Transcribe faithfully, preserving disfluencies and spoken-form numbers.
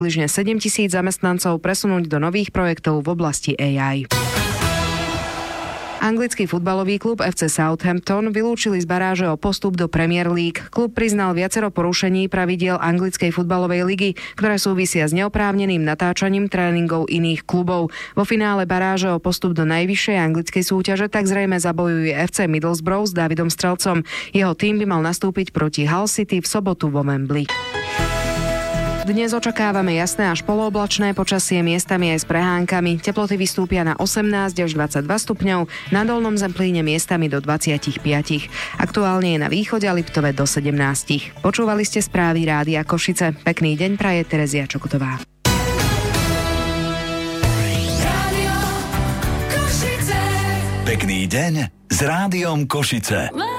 približne sedemtisíc zamestnancov presunúť do nových projektov v oblasti á í. Anglický futbalový klub ef cé Southampton vylúčili z baráže o postup do Premier League. Klub priznal viacero porušení pravidiel anglickej futbalovej ligy, ktoré súvisia s neoprávneným natáčaním tréningov iných klubov. Vo finále baráže o postup do najvyššej anglickej súťaže tak zrejme zabojuje ef cé Middlesbrough s Davidom Strelcom. Jeho tým by mal nastúpiť proti Hull City v sobotu vo Wembley. Dnes očakávame jasné až polooblačné počasie, miestami aj s prehánkami. Teploty vystúpia na osemnásť až dvadsaťdva stupňov, na dolnom Zemplíne miestami do dvadsaťpäť. Aktuálne je na východe a Liptove do sedemnásť. Počúvali ste správy Rádia Košice. Pekný deň praje Terezia Čokutová. Pekný deň s Rádiom Košice.